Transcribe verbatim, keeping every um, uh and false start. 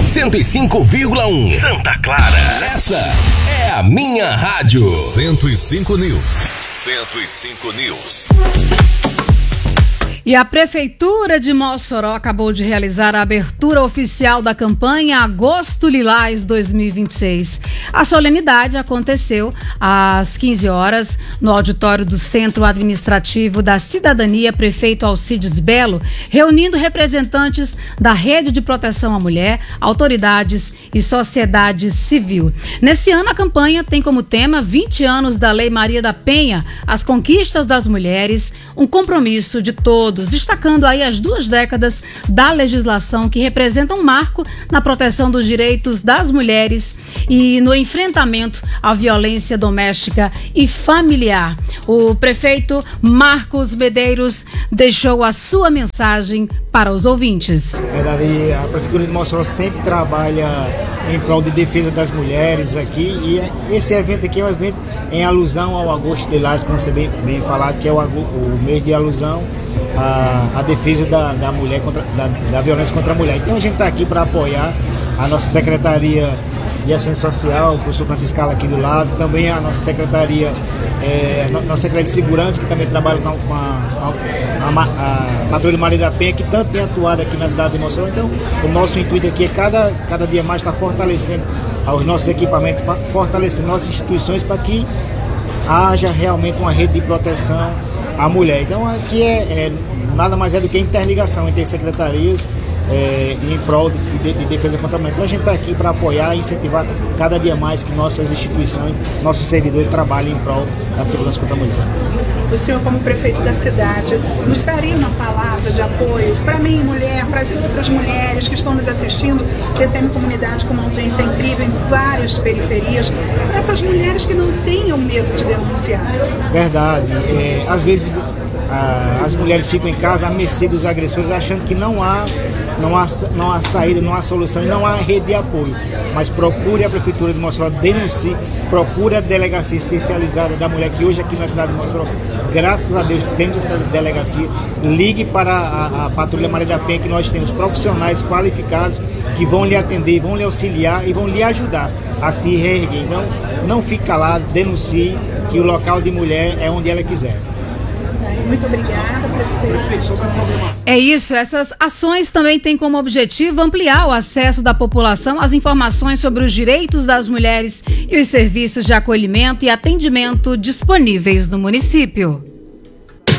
cento e cinco vírgula um. Santa Clara. Essa é a minha rádio. cento e cinco News. cento e cinco News. E a Prefeitura de Mossoró acabou de realizar a abertura oficial da campanha Agosto Lilás dois mil e vinte e seis. A solenidade aconteceu às quinze horas no auditório do Centro Administrativo da Cidadania, prefeito Alcides Belo, reunindo representantes da Rede de Proteção à Mulher, autoridades e sociedade civil. Nesse ano, a campanha tem como tema vinte anos da Lei Maria da Penha, as conquistas das mulheres, um compromisso de todos, destacando aí as duas décadas da legislação que representam um marco na proteção dos direitos das mulheres e no enfrentamento à violência doméstica e familiar. O prefeito Marcos Medeiros deixou a sua mensagem para os ouvintes. Na verdade, a Prefeitura de Mossoró sempre trabalha em prol de defesa das mulheres aqui, e esse evento aqui é um evento em alusão ao Agosto Lilás, como você bem, bem falado, que é o, o mês de alusão à, à defesa da, da mulher contra, da, da violência contra a mulher. Então a gente está aqui para apoiar a nossa Secretaria de Ação Social, o professor Francisco aqui do lado, também a nossa Secretaria, é, nossa Secretaria de Segurança, que também trabalha com a, com a, a, a, a Patrulha Maria da Penha, que tanto tem atuado aqui na cidade de Mossoró. Então, o nosso intuito aqui é cada, cada dia mais estar fortalecendo os nossos equipamentos, fortalecendo nossas instituições para que haja realmente uma rede de proteção à mulher. Então, aqui é, é nada mais é do que interligação entre as secretarias, É, em prol de, de, de defesa contra a mulher. Então a gente está aqui para apoiar e incentivar cada dia mais que nossas instituições, nossos servidores trabalhem em prol da segurança contra a mulher. O senhor, como prefeito da cidade, nos traria uma palavra de apoio para mim, mulher, para as outras mulheres que estão nos assistindo, T C M Comunidade com uma audiência incrível em várias periferias, para essas mulheres que não tenham medo de denunciar? Verdade. É, às vezes a, as mulheres ficam em casa à mercê dos agressores, achando que não há Não há, não há saída, não há solução, não há rede de apoio. Mas procure a Prefeitura de Mossoró, denuncie, procure a delegacia especializada da mulher, que hoje aqui na cidade de Mossoró, graças a Deus, temos essa delegacia. Ligue para a, a Patrulha Maria da Penha, que nós temos profissionais qualificados que vão lhe atender, vão lhe auxiliar e vão lhe ajudar a se reerguer. Então, não fique calado, denuncie, que o local de mulher é onde ela quiser. Muito obrigada, prefeito. É isso, essas ações também têm como objetivo ampliar o acesso da população às informações sobre os direitos das mulheres e os serviços de acolhimento e atendimento disponíveis no município.